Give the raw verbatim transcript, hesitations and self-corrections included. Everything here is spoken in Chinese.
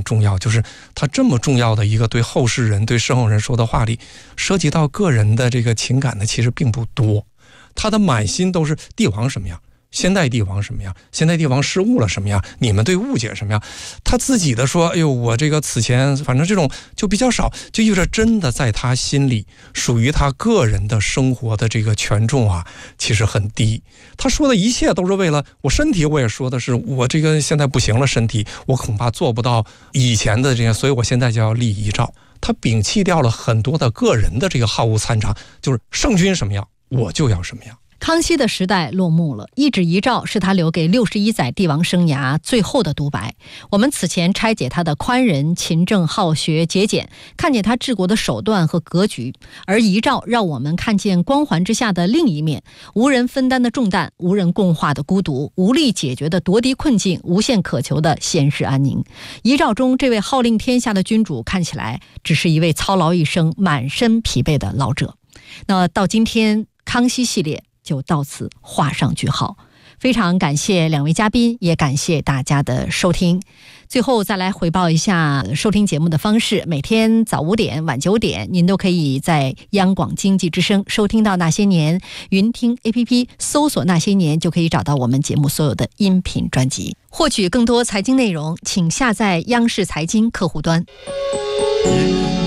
重要，就是他这么重要的一个对后世人对身后人说的话里，涉及到个人的这个情感的其实并不多，他的满心都是帝王什么样，现代帝王什么样，现代帝王失误了什么样，你们对误解什么样，他自己的说，哎呦，我这个此前反正这种就比较少，就意味着真的在他心里属于他个人的生活的这个权重啊，其实很低。他说的一切都是为了我身体，我也说的是我这个现在不行了，身体我恐怕做不到以前的这些，所以我现在就要立遗诏。他摒弃掉了很多的个人的这个好恶参长，就是圣君什么样我就要什么样。 康熙的时代落幕了，一纸遗诏是他留给六十一载帝王生涯最后的独白。我们此前拆解他的宽仁、勤政、好学、节俭，看见他治国的手段和格局，而遗诏让我们看见光环之下的另一面，无人分担的重担，无人共话的孤独，无力解决的夺嫡困境，无限渴求的现世安宁。遗诏中这位号令天下的君主看起来只是一位操劳一生满身疲惫的老者。那到今天康熙系列就到此画上句号。非常感谢两位嘉宾，也感谢大家的收听。最后再来回报一下收听节目的方式，每天早五点晚九点您都可以在央广经济之声收听到那些年，云听 A P P 搜索那些年就可以找到我们节目所有的音频专辑。获取更多财经内容请下载央视财经客户端。